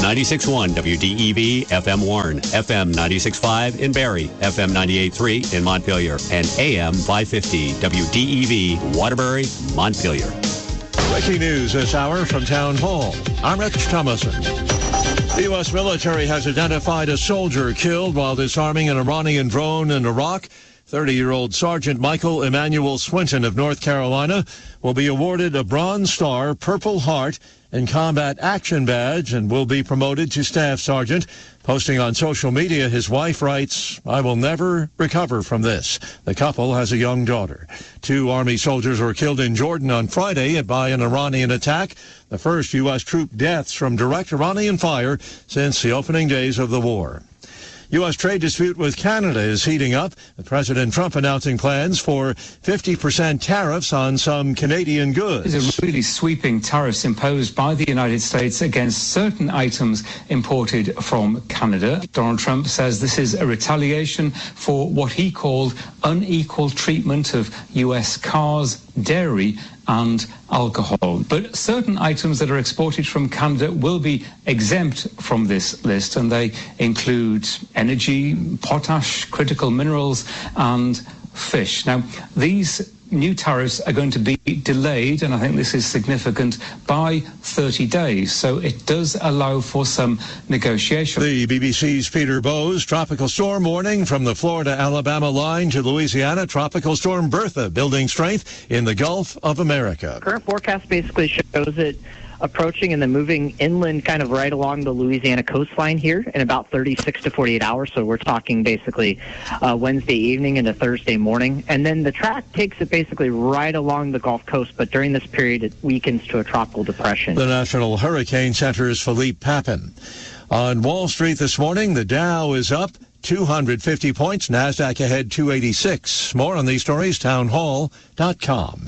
96.1 WDEV FM Warren, FM 96.5 in Barrie, FM 98.3 in Montpelier, and AM 550 WDEV Waterbury, Montpelier. Breaking news this hour from Town Hall. I'm Rich Thomason. The U.S. military has identified a soldier killed while disarming an Iranian drone in Iraq. 30-year-old Sergeant Michael Emmanuel Swinton of North Carolina will be awarded a Bronze Star, Purple Heart, and Combat Action Badge and will be promoted to Staff Sergeant. Posting on social media, his wife writes, "I will never recover from this." The couple has a young daughter. 2 Army soldiers were killed in Jordan on Friday by an Iranian attack, the first U.S. troop deaths from direct Iranian fire since the opening days of the war. U.S. trade dispute with Canada is heating up, with President Trump announcing plans for 50% tariffs on some Canadian goods. These are really sweeping tariffs imposed by the United States against certain items imported from Canada. Donald Trump says this is a retaliation for what he called unequal treatment of U.S. cars, dairy, and alcohol. But certain items that are exported from Canada will be exempt from this list, and they include energy, potash, critical minerals, and fish. Now, these new tariffs are going to be delayed, and I think this is significant, by 30 days. So it does allow for some negotiation. The BBC's Peter Bowes. Tropical storm warning from the Florida-Alabama line to Louisiana. Tropical storm Bertha building strength in the Gulf of America. Current forecast basically shows it approaching and then moving inland kind of right along the Louisiana coastline here in about 36 to 48 hours. So we're talking basically Wednesday evening into Thursday morning. And then the track takes it basically right along the Gulf Coast, but during this period it weakens to a tropical depression. The National Hurricane Center's Philippe Papin. On Wall Street this morning, the Dow is up 250 points, NASDAQ ahead 286. More on these stories, townhall.com.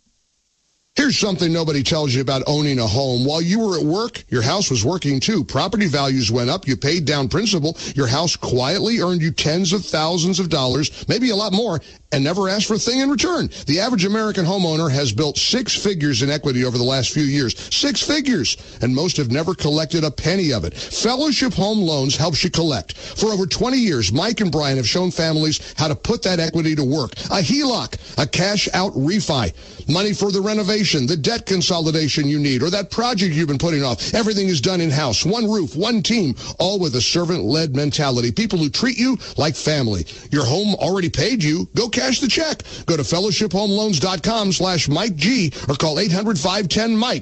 Here's something nobody tells you about owning a home. While you were at work, your house was working too. Property values went up. You paid down principal. Your house quietly earned you tens of thousands of dollars, maybe a lot more, and never asked for a thing in return. The average American homeowner has built 6 figures in equity over the last few years. 6 figures! And most have never collected a penny of it. Fellowship Home Loans helps you collect. For over 20 years, Mike and Brian have shown families how to put that equity to work. A HELOC, a cash-out refi, money for the renovation, the debt consolidation you need, or that project you've been putting off. Everything is done in-house. One roof, one team, all with a servant-led mentality. People who treat you like family. Your home already paid you. Go cash the check. Go to fellowshiphomeloans.com/Mike G or call 800-510-MIKE.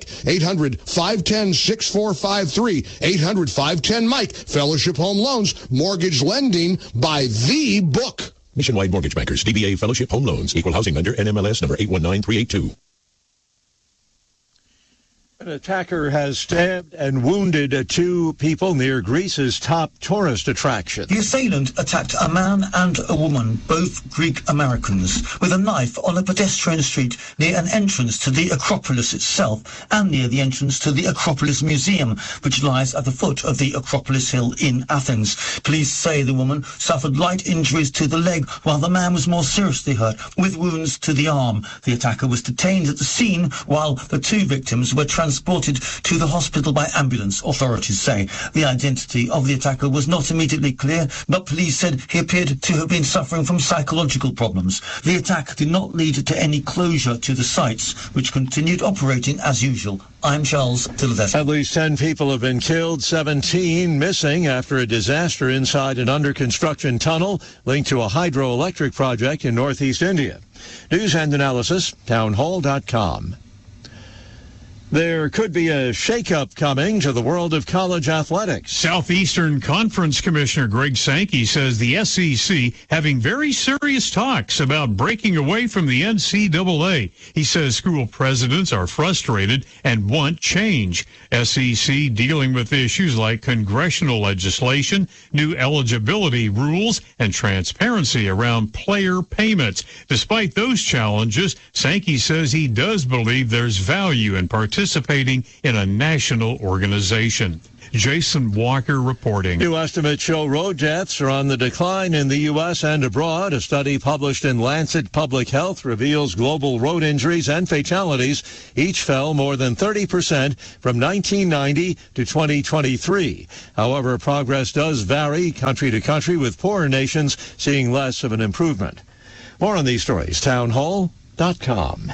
800-510-6453. 800-510-MIKE. Fellowship Home Loans. Mortgage lending by the book. Nationwide Mortgage Bankers, DBA Fellowship Home Loans, Equal Housing Lender, NMLS number 819382. An attacker has stabbed and wounded 2 people near Greece's top tourist attraction. The assailant attacked a man and a woman, both Greek Americans, with a knife on a pedestrian street near an entrance to the Acropolis itself and near the entrance to the Acropolis Museum, which lies at the foot of the Acropolis Hill in Athens. Police say the woman suffered light injuries to the leg, while the man was more seriously hurt, with wounds to the arm. The attacker was detained at the scene, while the 2 victims were transported to the hospital by ambulance, authorities say. The identity of the attacker was not immediately clear, but police said he appeared to have been suffering from psychological problems. The attack did not lead to any closure to the sites, which continued operating as usual. I'm Charles Tildes. At least 10 people have been killed, 17 missing after a disaster inside an under-construction tunnel linked to a hydroelectric project in northeast India. News and analysis, townhall.com. There could be a shakeup coming to the world of college athletics. Southeastern Conference Commissioner Greg Sankey says the SEC having very serious talks about breaking away from the NCAA. He says school presidents are frustrated and want change. SEC dealing with issues like congressional legislation, new eligibility rules, and transparency around player payments. Despite those challenges, Sankey says he does believe there's value in participating participating in a national organization. Jason Walker reporting. New estimates show road deaths are on the decline in the U.S. and abroad. A study published in Lancet Public Health reveals global road injuries and fatalities each fell more than 30% from 1990 to 2023. However, progress does vary country to country, with poorer nations seeing less of an improvement. More on these stories, townhall.com.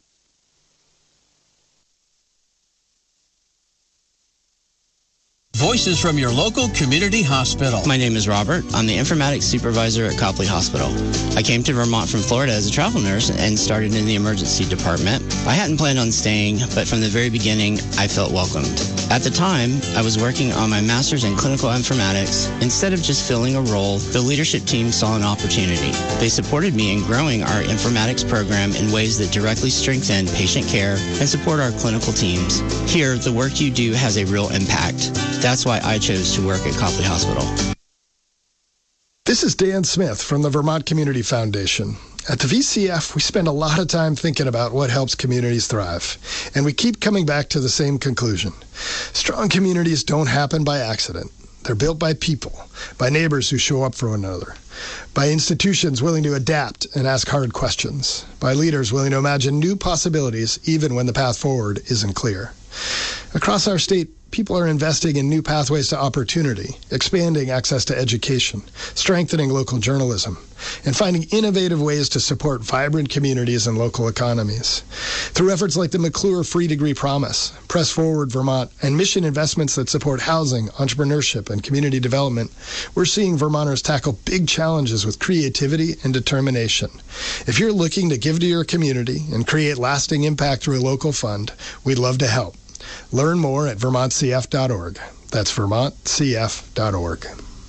Voices from your local community hospital. My name is Robert. I'm the informatics supervisor at Copley Hospital. I came to Vermont from Florida as a travel nurse and started in the emergency department. I hadn't planned on staying, but from the very beginning, I felt welcomed. At the time, I was working on my master's in clinical informatics. Instead of just filling a role, the leadership team saw an opportunity. They supported me in growing our informatics program in ways that directly strengthen patient care and support our clinical teams. Here, the work you do has a real impact. That's why I chose to work at Copley Hospital. This is Dan Smith from the Vermont Community Foundation. At the VCF, we spend a lot of time thinking about what helps communities thrive, and we keep coming back to the same conclusion. Strong communities don't happen by accident. They're built by people, by neighbors who show up for one another, by institutions willing to adapt and ask hard questions, by leaders willing to imagine new possibilities even when the path forward isn't clear. Across our state, people are investing in new pathways to opportunity, expanding access to education, strengthening local journalism, and finding innovative ways to support vibrant communities and local economies. Through efforts like the McClure Free Degree Promise, Press Forward Vermont, and mission investments that support housing, entrepreneurship, and community development, we're seeing Vermonters tackle big challenges with creativity and determination. If you're looking to give to your community and create lasting impact through a local fund, we'd love to help. Learn more at vermontcf.org. That's vermontcf.org.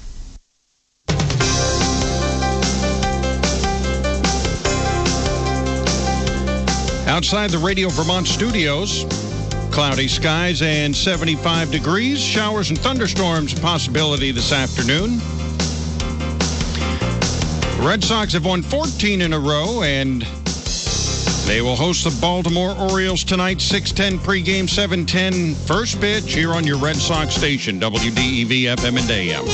Outside the Radio Vermont studios, cloudy skies and 75 degrees. Showers and thunderstorms a possibility this afternoon. The Red Sox have won 14 in a row, and they will host the Baltimore Orioles tonight, 6:10 pregame, 7:10 first pitch here on your Red Sox station, WDEV FM and AM.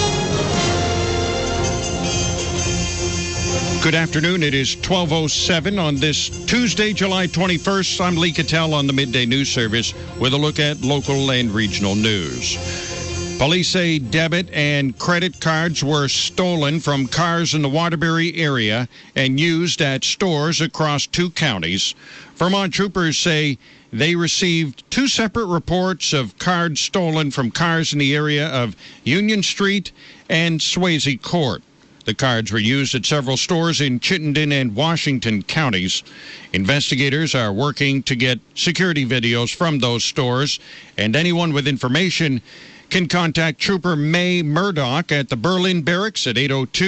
Good afternoon. It is 12:07 on this Tuesday, July 21st. I'm Lee Cattell on the Midday News Service with a look at local and regional news. Police say debit and credit cards were stolen from cars in the Waterbury area and used at stores across 2 counties. Vermont troopers say they received 2 separate reports of cards stolen from cars in the area of Union Street and Swayze Court. The cards were used at several stores in Chittenden and Washington counties. Investigators are working to get security videos from those stores, and anyone with information can contact Trooper May Murdoch at the Berlin Barracks at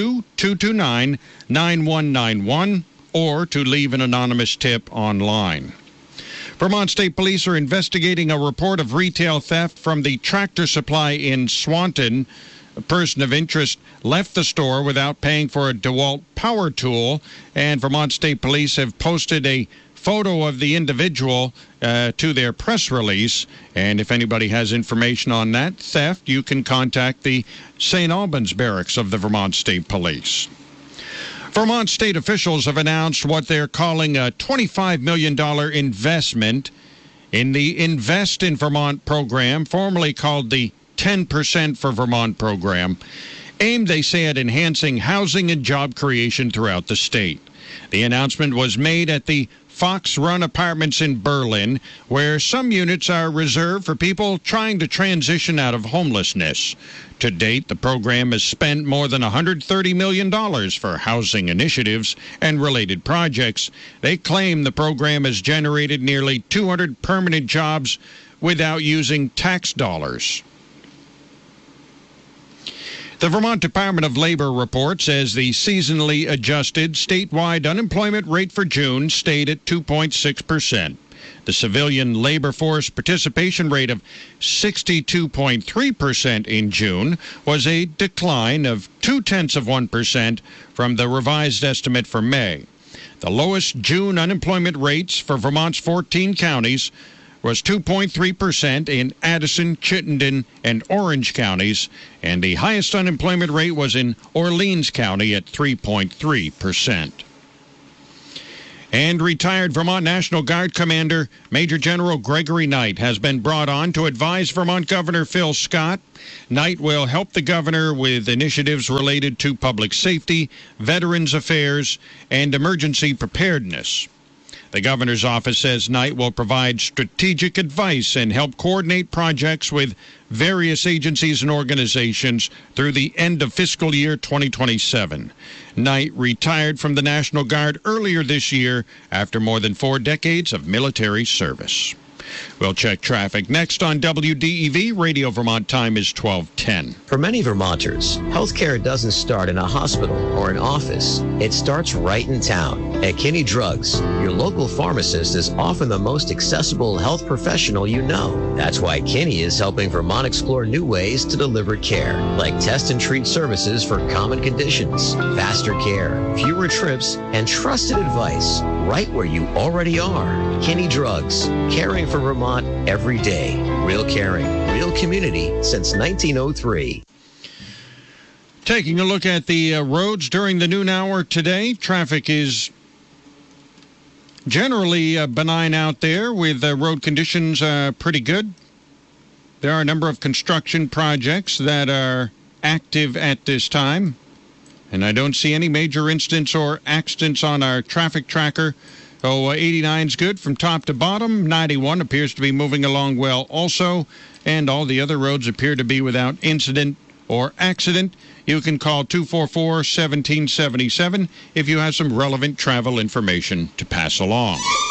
802-229-9191 or to leave an anonymous tip online. Vermont State Police are investigating a report of retail theft from the Tractor Supply in Swanton. A person of interest left the store without paying for a DeWalt power tool, and Vermont State Police have posted a photo of the individual to their press release. And if anybody has information on that theft, you can contact the St. Albans Barracks of the Vermont State Police. Vermont state officials have announced what they're calling a $25 million investment in the Invest in Vermont program, formerly called the 10% for Vermont program, aimed, they say, at enhancing housing and job creation throughout the state. The announcement was made at the Fox Run Apartments in Berlin, where some units are reserved for people trying to transition out of homelessness. To date, the program has spent more than $130 million for housing initiatives and related projects. They claim the program has generated nearly 200 permanent jobs without using tax dollars. The Vermont Department of Labor report says the seasonally adjusted statewide unemployment rate for June stayed at 2.6%. The civilian labor force participation rate of 62.3% in June was a decline of 0.2% from the revised estimate for May. The lowest June unemployment rates for Vermont's 14 counties was 2.3% in Addison, Chittenden, and Orange counties, and the highest unemployment rate was in Orleans County at 3.3%. And retired Vermont National Guard Commander Major General Gregory Knight has been brought on to advise Vermont Governor Phil Scott. Knight will help the governor with initiatives related to public safety, veterans affairs, and emergency preparedness. The governor's office says Knight will provide strategic advice and help coordinate projects with various agencies and organizations through the end of fiscal year 2027. Knight retired from the National Guard earlier this year after more than 4 decades of military service. We'll check traffic next on WDEV. Radio Vermont time is 12:10. For many Vermonters, healthcare doesn't start in a hospital or an office. It starts right in town. At Kinney Drugs, your local pharmacist is often the most accessible health professional you know. That's why Kinney is helping Vermont explore new ways to deliver care, like test and treat services for common conditions, faster care, fewer trips, and trusted advice right where you already are. Kinney Drugs, caring for Vermont every day. Real caring, real community since 1903. Taking a look at the roads during the noon hour today, traffic is generally benign out there with road conditions pretty good. There are a number of construction projects that are active at this time, and I don't see any major incidents or accidents on our traffic tracker. 89's good from top to bottom. 91 appears to be moving along well also, and all the other roads appear to be without incident or accident. You can call 244-1777 if you have some relevant travel information to pass along.